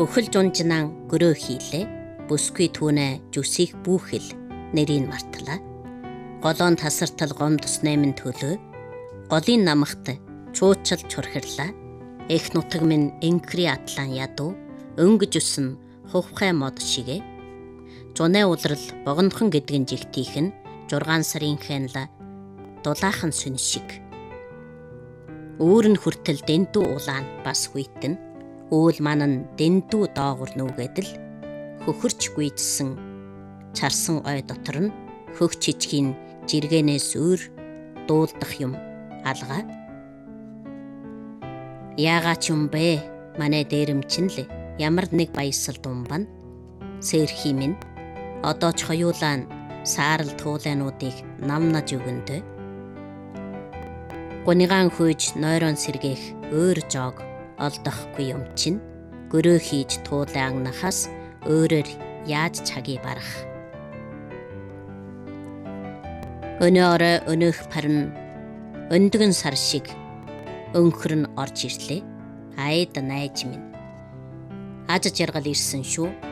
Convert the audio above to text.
Бүхэл жунжинан гөрөө хийлээ. Бүсгүй түүнэ жүсих бүүхэл нэрийг мартлаа. Голоон тасартал гомдос наймын төлөө. Голын намахт чуучил чурхирлаа. Эх нутаг минь энкри атлан ядуу. Өнгөж өсөн хувхай мод шигэ. Жунэ улрал богондхон гэдгэн жигтийх нь 6 сарын хэнла дулаахан сүн шиг. Үүрэн хүртэл дэндүү улаан бас хүйтэн. Үйл манан дэндүү доогуур нүгэдэл хөхөрч гүйдсэн чарсан ой дотор нь хөх чичгийн жиргэнээс өөр дуулдах юм алгаа. Яагаад юм бэ? Манай дээрэмчин л ямар нэг баясал думбан сэрхий минь одоо ч хоёулаан саарл туулайнуудыг намнаж өгөндөө. Гунигаан хүйж нойрон сэргээх өөр жог олдохгүй юм чинь гөрөө хийж туулай ангнахаас өөрөөр яаж чагийг барах. Өнөөрэ өнөөх парн өндгөн сар шиг өнхөр нь орж ирлээ. Айд найж минь. Аж жаргал ирсэн шүү.